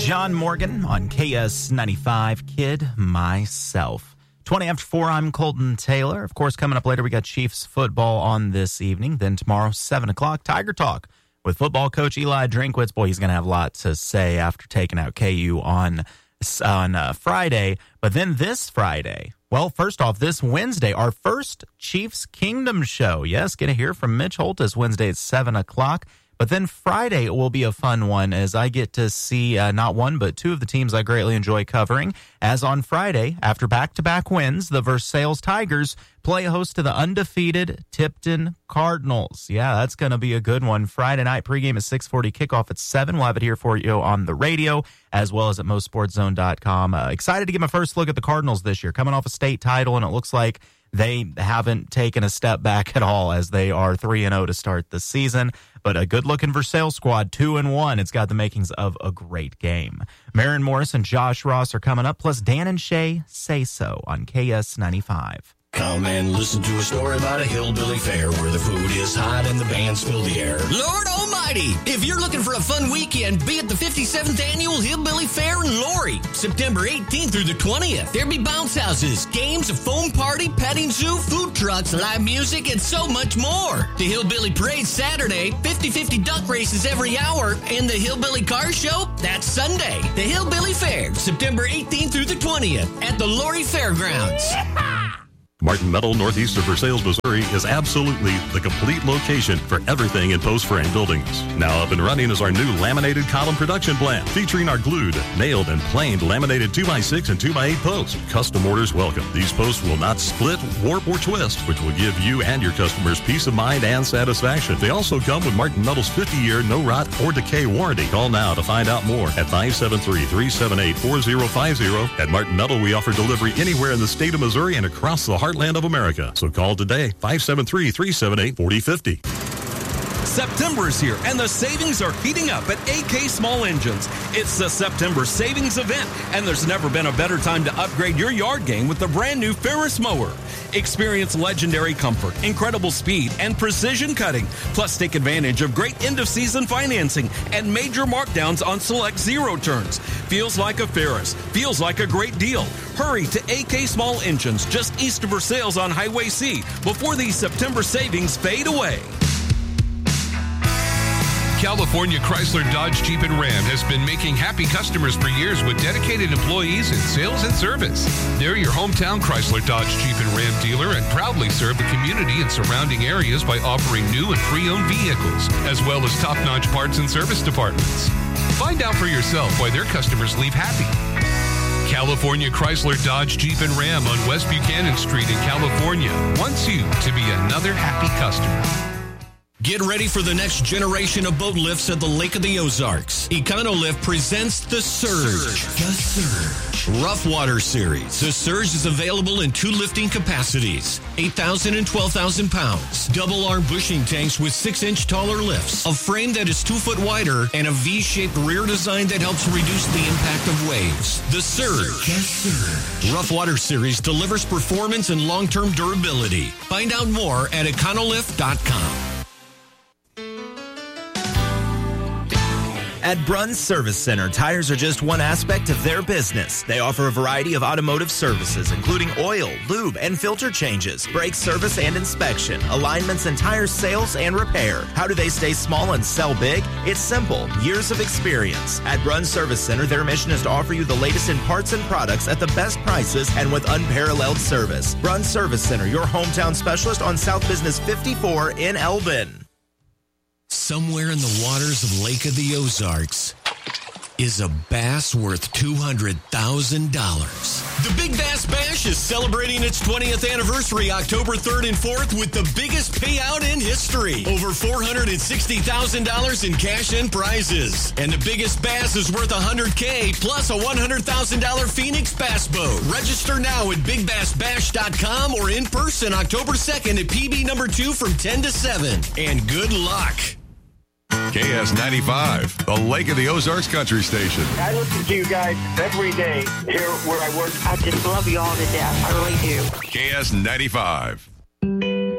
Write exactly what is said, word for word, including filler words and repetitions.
John Morgan on K S ninety-five, Kid Myself. twenty after four, I'm Colton Taylor. Of course, coming up later, we got Chiefs football on this evening. Then tomorrow, seven o'clock, Tiger Talk with football coach Eli Drinkwitz. Boy, he's going to have a lot to say after taking out K U on, on uh, Friday. But then this Friday, well, first off, this Wednesday, our first Chiefs Kingdom show. Yes, get to hear from Mitch Holtis Wednesday at seven o'clock. But then Friday will be a fun one as I get to see uh, not one but two of the teams I greatly enjoy covering. As on Friday, after back-to-back wins, the Versailles Tigers play host to the undefeated Tipton Cardinals. Yeah, that's going to be a good one. Friday night pregame at six forty, kickoff at seven. We'll have it here for you on the radio as well as at most sports zone dot com. Uh, excited to get my first look at the Cardinals this year. Coming off a state title, and it looks like they haven't taken a step back at all as they are three and oh to start the season. But a good-looking Versailles squad, two and one. It's got the makings of a great game. Maren Morris and Josh Ross are coming up, plus Dan and Shay Say So on K S ninety-five. Come and listen to a story about a hillbilly fair where the food is hot and the bands fill the air. Lord almighty! If you're looking for a fun weekend, be at the fifty-seventh Annual Hillbilly Fair in Laurie, September eighteenth through the twentieth. There'll be bounce houses, games, a foam party, petting zoo, food trucks, live music, and so much more. The Hillbilly Parade Saturday, fifty-fifty duck races every hour, and the Hillbilly Car Show, that's Sunday. The Hillbilly Fair, September eighteenth through the twentieth at the Laurie Fairgrounds. Martin Metal, northeast of Versailles, Missouri, is absolutely the complete location for everything in post frame buildings. Now up and running is our new laminated column production plant, featuring our glued, nailed, and planed laminated two by six and two by eight posts. Custom orders welcome. These posts will not split, warp, or twist, which will give you and your customers peace of mind and satisfaction. They also come with Martin Metal's fifty-year no rot or decay warranty. Call now to find out more at five seven three, three seven eight, four zero five zero. At Martin Metal, we offer delivery anywhere in the state of Missouri and across the heartland of America. So call today, five seven three, three seven eight, four zero five zero. September is here, and the savings are heating up at A K Small Engines. It's the September Savings Event, and there's never been a better time to upgrade your yard game with the brand new Ferris mower. Experience legendary comfort, incredible speed, and precision cutting. Plus, take advantage of great end-of-season financing and major markdowns on select zero turns. Feels like a Ferris. Feels like a great deal. Hurry to A K Small Engines, just east of Versailles on Highway C, before these September savings fade away. California Chrysler Dodge Jeep and Ram has been making happy customers for years with dedicated employees in sales and service. They're your hometown Chrysler Dodge Jeep and Ram dealer and proudly serve the community and surrounding areas by offering new and pre-owned vehicles, as well as top-notch parts and service departments. Find out for yourself why their customers leave happy. California Chrysler Dodge Jeep and Ram on West Buchanan Street in California wants you to be another happy customer. Get ready for the next generation of boat lifts at the Lake of the Ozarks. Econolift presents the Surge. The Surge. Rough Water Series. The Surge is available in two lifting capacities, eight thousand and twelve thousand pounds. Double arm bushing tanks with six inch taller lifts, a frame that is two foot wider, and a V-shaped rear design that helps reduce the impact of waves. The Surge. The Surge. Rough Water Series delivers performance and long-term durability. Find out more at econolift dot com. At Bruns Service Center, tires are just one aspect of their business. They offer a variety of automotive services, including oil, lube, and filter changes, brake service and inspection, alignments and tire sales and repair. How do they stay small and sell big? It's simple. Years of experience. At Bruns Service Center, their mission is to offer you the latest in parts and products at the best prices and with unparalleled service. Bruns Service Center, your hometown specialist on South Business fifty-four in Elvin. Somewhere in the waters of Lake of the Ozarks is a bass worth two hundred thousand dollars. The Big Bass Bash is celebrating its twentieth anniversary October third and fourth with the biggest payout in history. Over four hundred sixty thousand dollars in cash and prizes. And the biggest bass is worth one hundred thousand dollars plus a one hundred thousand dollars Phoenix Bass Boat. Register now at big bass bash dot com or in person October second at P B number two from ten to seven. And good luck. K S ninety-five, the Lake of the Ozarks Country Station. I listen to you guys every day here where I work. I just love you all to death. I really do. K S ninety-five.